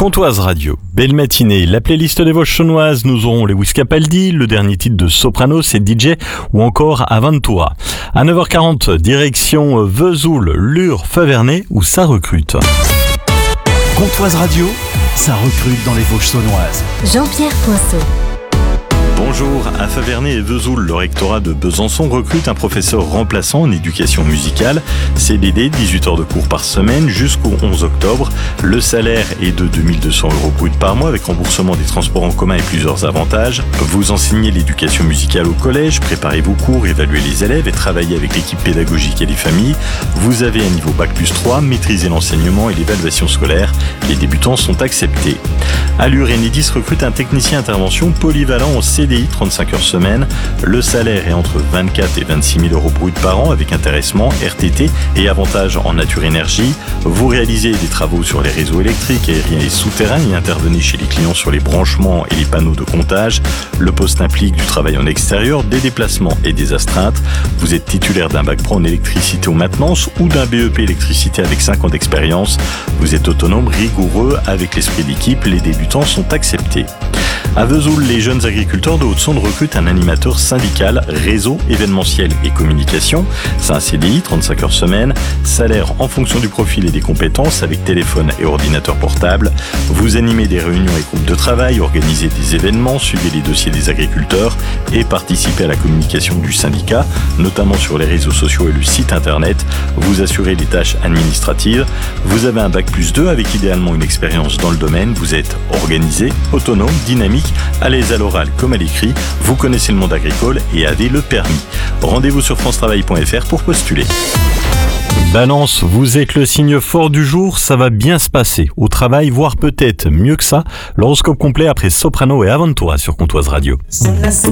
Comtoise Radio, belle matinée, la playlist des Vosges-Saunoises, nous aurons Lewis Capaldi, le dernier titre de Soprano, c'est DJ, ou encore Aventura. À 9h40, direction Vesoul, Lure, Faverney, où ça recrute. Comtoise Radio, ça recrute dans les Vosges-Saunoises. Jean-Pierre Poinceau. Bonjour, à Faverney et Vesoul, le rectorat de Besançon recrute un professeur remplaçant en éducation musicale. CDD, 18 heures de cours par semaine jusqu'au 11 octobre. Le salaire est de 2200 € brut par mois avec remboursement des transports en commun et plusieurs avantages. Vous enseignez l'éducation musicale au collège, préparez vos cours, évaluez les élèves et travaillez avec l'équipe pédagogique et les familles. Vous avez un niveau Bac+3, maîtrisez l'enseignement et l'évaluation scolaire. Les débutants sont acceptés. Allure Enedis recrute un technicien intervention polyvalent en CDI 35 heures semaine. Le salaire est entre 24 et 26 000 € brut par an avec intéressement, RTT et avantages en nature énergie. Vous réalisez des travaux sur les réseaux électriques, aériens et souterrains et intervenez chez les clients sur les branchements et les panneaux de comptage. Le poste implique du travail en extérieur, des déplacements et des astreintes. Vous êtes titulaire d'un bac pro en électricité ou maintenance ou d'un BEP électricité avec 5 ans d'expérience. Vous êtes autonome, rigoureux, avec l'esprit d'équipe, les débutants sont acceptés. À Vesoul, les jeunes agriculteurs de Haute-Saône recrutent un animateur syndical, réseau, événementiel et communication. C'est un CDI, 35 heures semaine, salaire en fonction du profil et des compétences avec téléphone et ordinateur portable. Vous animez des réunions et groupes de travail, organisez des événements, suivez les dossiers des agriculteurs et participez à la communication du syndicat, notamment sur les réseaux sociaux et le site internet. Vous assurez les tâches administratives. Vous avez un Bac+2 avec idéalement une expérience dans le domaine. Vous êtes organisé, autonome, dynamique, à l'aise à l'oral comme à l'écrit, vous connaissez le monde agricole et avez le permis. Rendez-vous sur francetravail.fr pour postuler. Balance, vous êtes le signe fort du jour, ça va bien se passer. Au travail, voire peut-être mieux que ça. L'horoscope complet après Soprano et Aventura sur Comtoise Radio.